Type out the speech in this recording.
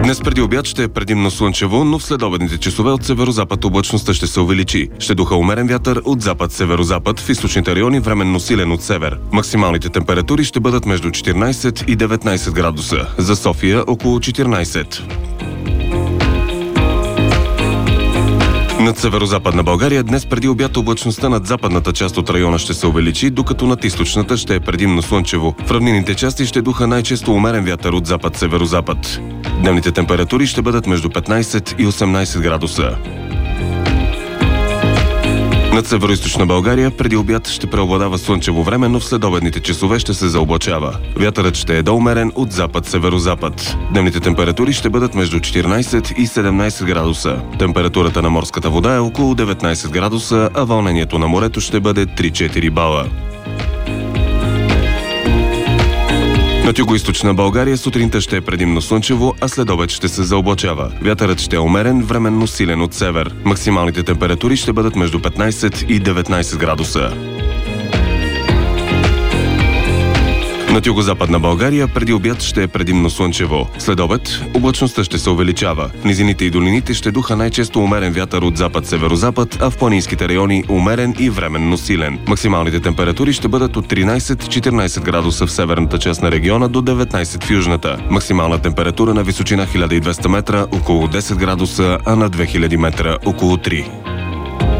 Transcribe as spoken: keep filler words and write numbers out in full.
Днес преди обяд ще е предимно слънчево, но в следобедните часове от северозапад облачността ще се увеличи. Ще духа умерен вятър от запад-северозапад, в източните райони временно силен от север. Максималните температури ще бъдат между четиринайсет и деветнайсет градуса. За София около четиринайсет. Над северозападна България днес преди обяд облачността над западната част от района ще се увеличи, докато над източната ще е предимно слънчево. В равнинните части ще духа най-често умерен вятър от запад-северозапад. Дневните температури ще бъдат между петнайсет и осемнайсет градуса. Над североизточна България преди обяд ще преобладава слънчево време, но в следобедните часове ще се заоблачава. Вятърът ще е доумерен от запад-северозапад. Дневните температури ще бъдат между четиринайсет и седемнайсет градуса. Температурата на морската вода е около деветнайсет градуса, а вълнението на морето ще бъде три-четири бала. Над югоизточна България сутринта ще е предимно слънчево, а след обед ще се заоблачава. Вятърът ще е умерен, временно силен от север. Максималните температури ще бъдат между петнайсет и деветнайсет градуса. Над югозападна България преди обяд ще е предимно слънчево. След обед облачността ще се увеличава. В низините и долините ще духа най-често умерен вятър от запад-северозапад, а в планинските райони умерен и временно силен. Максималните температури ще бъдат от тринайсет-четиринайсет градуса в северната част на региона до деветнайсет в южната. Максимална температура на височина хиляда и двеста метра около десет градуса, а на две хиляди метра около три.